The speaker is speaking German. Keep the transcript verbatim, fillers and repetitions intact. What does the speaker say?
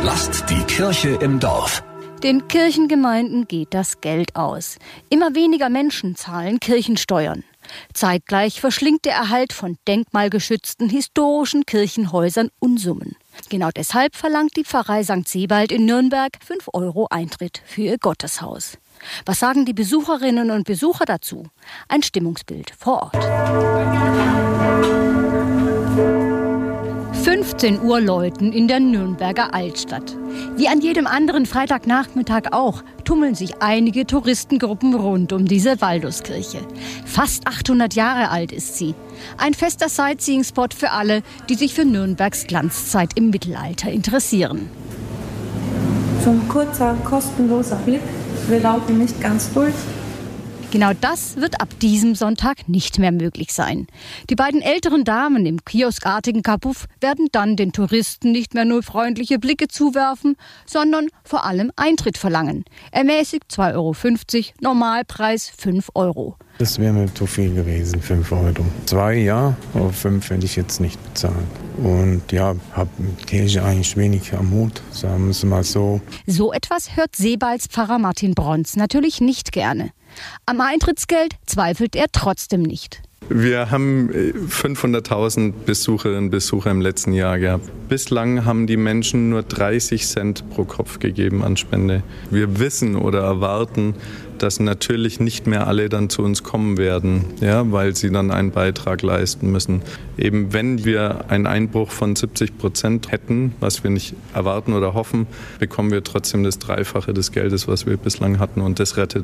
Lasst die Kirche im Dorf. Den Kirchengemeinden geht das Geld aus. Immer weniger Menschen zahlen Kirchensteuern. Zeitgleich verschlingt der Erhalt von denkmalgeschützten historischen Kirchenhäusern Unsummen. Genau deshalb verlangt die Pfarrei Sankt Sebald in Nürnberg fünf Euro Eintritt für ihr Gotteshaus. Was sagen die Besucherinnen und Besucher dazu? Ein Stimmungsbild vor Ort. fünfzehn Uhr läuten in der Nürnberger Altstadt. Wie an jedem anderen Freitagnachmittag auch, tummeln sich einige Touristengruppen rund um diese Walduskirche. Fast achthundert Jahre alt ist sie. Ein fester Sightseeing-Spot für alle, die sich für Nürnbergs Glanzzeit im Mittelalter interessieren. So ein kurzer, kostenloser Blick. Wir laufen nicht ganz durch. Genau das wird ab diesem Sonntag nicht mehr möglich sein. Die beiden älteren Damen im kioskartigen Kabuff werden dann den Touristen nicht mehr nur freundliche Blicke zuwerfen, sondern vor allem Eintritt verlangen. Ermäßigt zwei Euro fünfzig, Normalpreis fünf Euro. Das wäre mir zu viel gewesen, fünf Euro. Zwei, ja, aber fünf hätte ich jetzt nicht bezahlt. Und ja, habe mit Kirche eigentlich wenig am Hut, sagen wir es mal so. So etwas hört Sebalds Pfarrer Martin Bronz natürlich nicht gerne. Am Eintrittsgeld zweifelt er trotzdem nicht. Wir haben fünfhunderttausend Besucherinnen und Besucher im letzten Jahr gehabt. Bislang haben die Menschen nur dreißig Cent pro Kopf gegeben an Spende. Wir wissen oder erwarten, dass natürlich nicht mehr alle dann zu uns kommen werden, ja, weil sie dann einen Beitrag leisten müssen. Eben wenn wir einen Einbruch von siebzig Prozent hätten, was wir nicht erwarten oder hoffen, bekommen wir trotzdem das Dreifache des Geldes, was wir bislang hatten, und das rettet